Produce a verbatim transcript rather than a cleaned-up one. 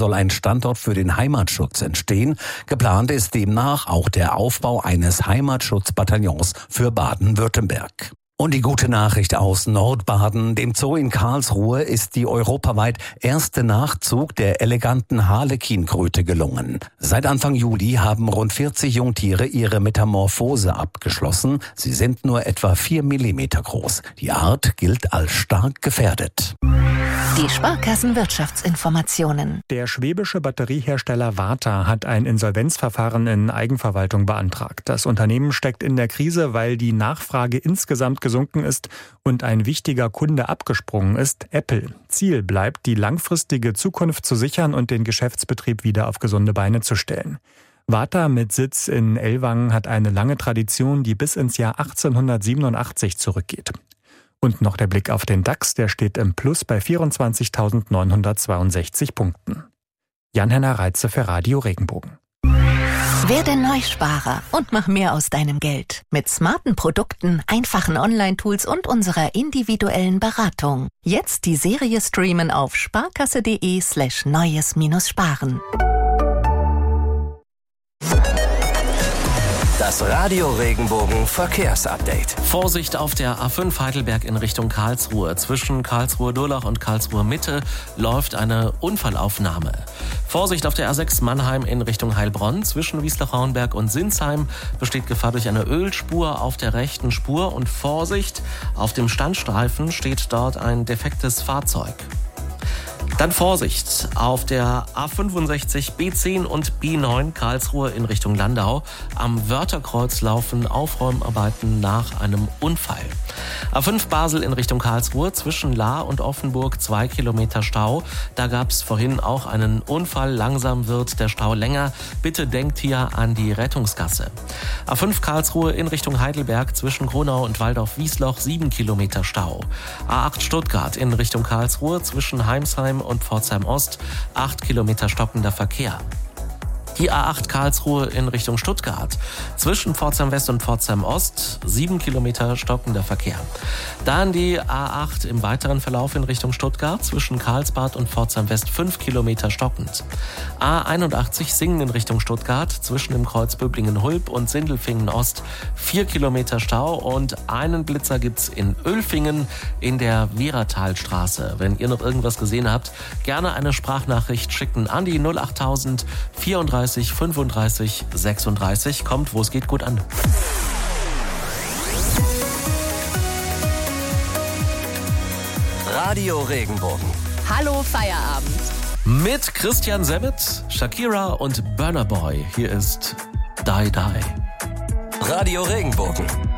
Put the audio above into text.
soll ein Standort für den Heimatschutz entstehen. Geplant ist demnach auch der Aufbau eines Heimatschutzbataillons für Baden-Württemberg. Und die gute Nachricht aus Nordbaden. Dem Zoo in Karlsruhe ist die europaweit erste Nachzug der eleganten Harlekinkröte gelungen. Seit Anfang Juli haben rund vierzig Jungtiere ihre Metamorphose abgeschlossen. Sie sind nur etwa vier Millimeter groß. Die Art gilt als stark gefährdet. Die Sparkassenwirtschaftsinformationen. Der schwäbische Batteriehersteller Varta hat ein Insolvenzverfahren in Eigenverwaltung beantragt. Das Unternehmen steckt in der Krise, weil die Nachfrage insgesamt gesunken ist und ein wichtiger Kunde abgesprungen ist, Apple. Ziel bleibt, die langfristige Zukunft zu sichern und den Geschäftsbetrieb wieder auf gesunde Beine zu stellen. Varta mit Sitz in Ellwangen hat eine lange Tradition, die bis ins Jahr achtzehnhundertsiebenundachtzig zurückgeht. Und noch der Blick auf den DAX, der steht im Plus bei vierundzwanzigtausendneunhundertzweiundsechzig Punkten. Jan-Henner Reitze für Radio Regenbogen. Werde Neusparer und mach mehr aus deinem Geld. Mit smarten Produkten, einfachen Online-Tools und unserer individuellen Beratung. Jetzt die Serie streamen auf sparkasse.de slash neues minus sparen. Das Radio Regenbogen Verkehrsupdate. Vorsicht auf der A fünf Heidelberg in Richtung Karlsruhe. Zwischen Karlsruhe-Durlach und Karlsruhe-Mitte läuft eine Unfallaufnahme. Vorsicht auf der A sechs Mannheim in Richtung Heilbronn. Zwischen Wiesloch-Rauenberg und Sinsheim besteht Gefahr durch eine Ölspur auf der rechten Spur. Und Vorsicht, auf dem Standstreifen steht dort ein defektes Fahrzeug. Dann Vorsicht auf der A fünfundsechzig, B zehn und B neun Karlsruhe in Richtung Landau. Am Wörtherkreuz laufen Aufräumarbeiten nach einem Unfall. A fünf Basel in Richtung Karlsruhe, zwischen Lahr und Offenburg zwei Kilometer Stau. Da gab es vorhin auch einen Unfall. Langsam wird der Stau länger. Bitte denkt hier an die Rettungsgasse. A fünf Karlsruhe in Richtung Heidelberg, zwischen Kronau und Waldorf-Wiesloch sieben Kilometer Stau. A acht Stuttgart in Richtung Karlsruhe, zwischen Heimsheim und Pforzheim Ost acht Kilometer stockender Verkehr. Die A acht Karlsruhe in Richtung Stuttgart. Zwischen Pforzheim West und Pforzheim Ost sieben Kilometer stockender Verkehr. Dann die A acht im weiteren Verlauf in Richtung Stuttgart. Zwischen Karlsbad und Pforzheim West fünf Kilometer stockend. A einundachtzig Singen in Richtung Stuttgart. Zwischen dem Kreuz Böblingen-Hulb und Sindelfingen Ost vier Kilometer Stau. Und einen Blitzer gibt's in Oelfingen in der Wehratalstraße. Wenn ihr noch irgendwas gesehen habt, gerne eine Sprachnachricht schicken an die null achttausend vierunddreißig fünfunddreißig sechsunddreißig. Kommt, wo es geht, gut an. Radio Regenbogen. Hallo Feierabend. Mit Christian Semmet, Shakira und Burna Boy. Hier ist Die Die. Radio Regenbogen.